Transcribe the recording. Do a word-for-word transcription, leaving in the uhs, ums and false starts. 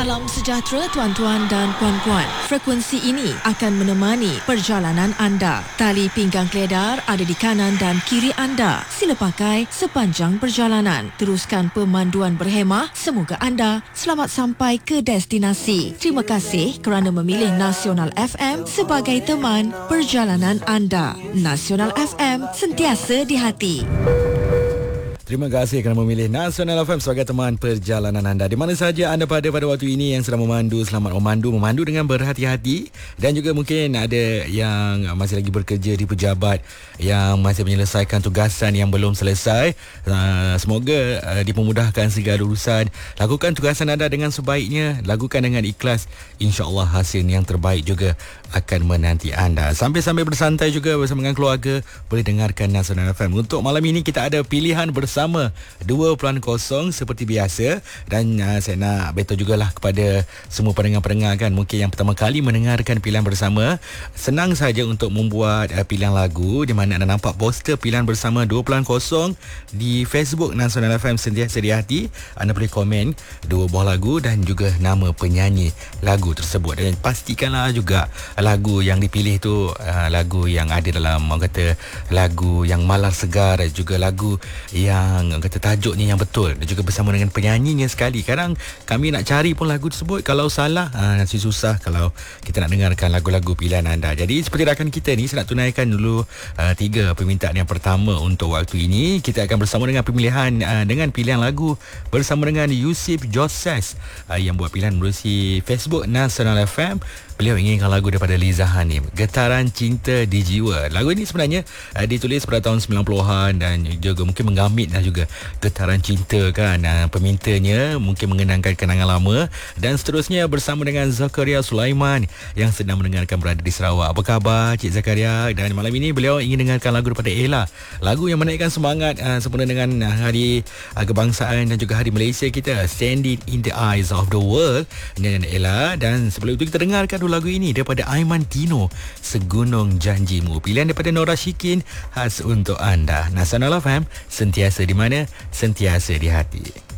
Salam sejahtera tuan-tuan dan puan-puan. Frekuensi ini akan menemani perjalanan anda. Tali pinggang keledar ada di kanan dan kiri anda. Sila pakai sepanjang perjalanan. Teruskan pemanduan berhemah. Semoga anda selamat sampai ke destinasi. Terima kasih kerana memilih Nasional F M sebagai teman perjalanan anda. Nasional F M, sentiasa di hati. Terima kasih kerana memilih Nasional F M sebagai teman perjalanan anda. Di mana saja anda pada pada waktu ini yang sedang memandu, selamat memandu, memandu dengan berhati-hati. Dan juga mungkin ada yang masih lagi bekerja di pejabat, yang masih menyelesaikan tugasan yang belum selesai. Uh, semoga uh, dipermudahkan segala urusan. Lakukan tugasan anda dengan sebaiknya, lakukan dengan ikhlas. InsyaAllah hasil yang terbaik juga akan menanti anda. Sambil-sambil bersantai juga bersama dengan keluarga, boleh dengarkan Nasional F M. Untuk malam ini kita ada pilihan bersama Bersama dua kosong seperti biasa. Dan uh, saya nak beritahu jugalah kepada semua pendengar-pendengar kan, mungkin yang pertama kali mendengarkan pilihan bersama, senang saja untuk membuat uh, pilihan lagu, di mana anda nampak poster pilihan bersama dua kosong di Facebook Nasional F M sentiasa di hati. Anda boleh komen dua buah lagu dan juga nama penyanyi lagu tersebut. Dan pastikanlah juga lagu yang dipilih tu uh, lagu yang ada dalam, orang kata, lagu yang malar segar, juga lagu yang yang kata tajuknya yang betul, dan juga bersama dengan penyanyinya sekali. Kadang kami nak cari pun lagu tersebut, kalau salah aa, nanti susah kalau kita nak dengarkan lagu-lagu pilihan anda. Jadi seperti rakan kita ni, saya nak tunaikan dulu aa, tiga permintaan yang pertama untuk waktu ini. Kita akan bersama dengan pemilihan aa, dengan pilihan lagu bersama dengan Yusuf Joses aa, yang buat pilihan melalui Facebook Nasional F M. Beliau inginkan lagu daripada Liza Hanim, Getaran Cinta di Jiwa. Lagu ini sebenarnya uh, ditulis pada tahun sembilan puluhan dan juga mungkin menggamit juga getaran cinta kan. Uh, pemintanya mungkin mengenangkan kenangan lama. Dan seterusnya bersama dengan Zakaria Sulaiman yang sedang mendengarkan berada di Sarawak. Apa khabar Cik Zakaria? Dan malam ini beliau ingin dengarkan lagu daripada Ella, lagu yang menaikkan semangat uh, sempena dengan Hari uh, Kebangsaan dan juga Hari Malaysia kita, Standing in the Eyes of the World dengan Ella. Dan sebelum itu kita dengarkan lagu ini daripada Aiman Tino, Segunung Janjimu. Pilihan daripada Nora Shikin khas untuk anda. Nasional F M, sentiasa di mana, sentiasa di hati.